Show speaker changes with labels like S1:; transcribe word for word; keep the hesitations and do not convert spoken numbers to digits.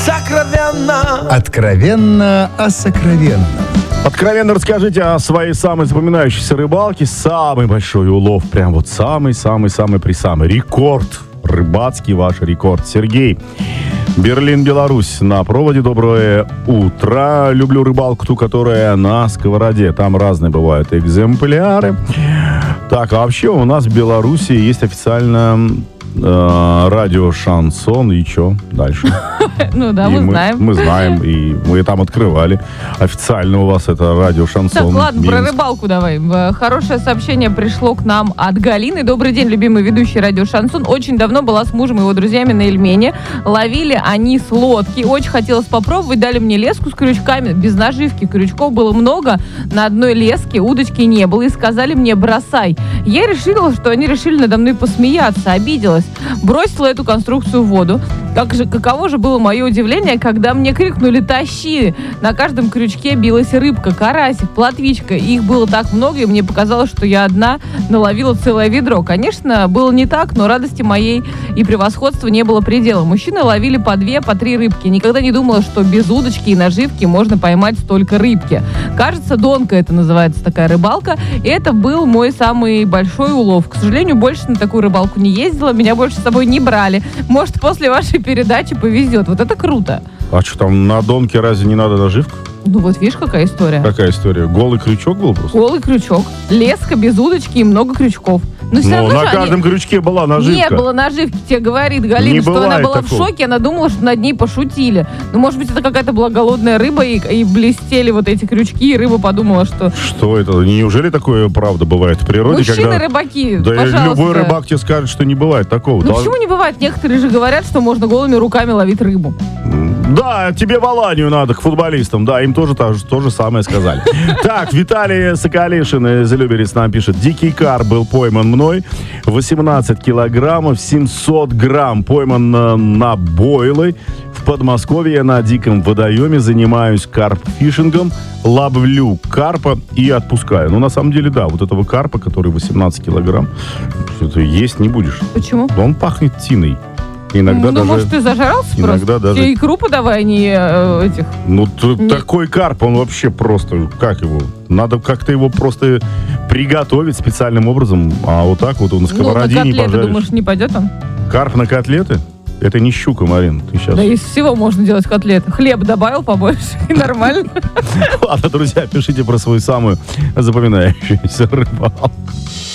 S1: сокровенно.
S2: Откровенно о сокровенном.
S3: Откровенно расскажите о своей самой запоминающейся рыбалке. Самый большой улов, прям вот самый-самый-самый-присамый. Рекорд, рыбацкий ваш рекорд. Сергей, Берлин, Беларусь, на проводе. Доброе утро. Люблю рыбалку, ту, которая на сковороде. Там разные бывают экземпляры. Так, а вообще у нас в Беларуси есть официально э, радио «Шансон». И что дальше?
S4: Ну да, мы знаем.
S3: Мы знаем, и мы там открывали. Официально у вас это радио «Шансон».
S4: Так, ладно, про рыбалку давай. Хорошее сообщение пришло к нам от Галины. Добрый день, любимый ведущий радио «Шансон». Очень давно была с мужем и его друзьями на Ильмене. Ловили они с лодки. Очень хотелось попробовать. Дали мне леску с крючками. Без наживки. Крючков было много. На одной леске удочки не было. И сказали мне: бросай. Я решила, что они решили надо мной посмеяться. Обиделась. Бросила эту конструкцию в воду. Как же, каково же было мое удивление, когда мне крикнули: тащи! На каждом крючке билась рыбка, карасик, плотвичка. Их было так много, и мне показалось, что я одна наловила целое ведро. Конечно, было не так, но радости моей и превосходства не было предела. Мужчины ловили по две, по три рыбки. Никогда не думала, что без удочки и наживки можно поймать столько рыбки. Кажется, донка это называется, такая рыбалка. И это был мой самый большой улов. К сожалению, больше на такую рыбалку не ездила, меня больше с собой не брали. Может, после вашей передачи повезет. Вот это круто.
S3: А что там, на донке разве не надо наживка?
S4: Ну вот видишь, какая история.
S3: Какая история? Голый крючок был просто?
S4: Голый крючок. Леска без удочки и много крючков. Но все
S3: Ну,
S4: равно
S3: на
S4: же
S3: каждом
S4: они...
S3: крючке была наживка.
S4: Не было наживки, тебе говорит Галина,
S3: Не
S4: что она была
S3: бывает
S4: в
S3: такого.
S4: шоке, она думала, что над ней пошутили. Ну, может быть, это какая-то была голодная рыба, и, и блестели вот эти крючки, и рыба подумала, что...
S3: Что это? Неужели такое правда бывает в природе?
S4: Мужчины-рыбаки,
S3: Да
S4: пожалуйста.
S3: любой рыбак тебе скажет, что не бывает такого.
S4: Ну
S3: Да-
S4: почему не бывает? Некоторые же говорят, что можно голыми руками ловить рыбу.
S3: Да, тебе в Аланию надо, к футболистам. Да, им тоже то, то же самое сказали. Так, Виталий Соколишин из Люберец нам пишет. Дикий карп был пойман мной. восемнадцать килограммов, семьсот грамм. Пойман на, на бойлы. В Подмосковье на диком водоеме занимаюсь карп-фишингом. Ловлю карпа и отпускаю. Ну, на самом деле, да, вот этого карпа, который восемнадцать килограмм, что-то есть не будешь.
S4: Почему?
S3: Он пахнет тиной. Иногда
S4: ну,
S3: даже...
S4: может, ты зажрался
S3: иногда
S4: просто?
S3: даже-
S4: Тебе икру подавай, не э, этих...
S3: Ну, т-
S4: Не-
S3: такой карп, он вообще просто, как его, надо как-то его просто приготовить специальным образом, а вот так вот он на
S4: Ну, на
S3: сковороде не
S4: котлеты,
S3: пожаришь.
S4: думаешь, не пойдет он?
S3: Карп на котлеты? Это не щука, Марин, ты сейчас...
S4: Да из всего можно делать котлеты. Хлеб добавил побольше, и нормально.
S3: Ладно, друзья, пишите про свою самую запоминающуюся рыбалку.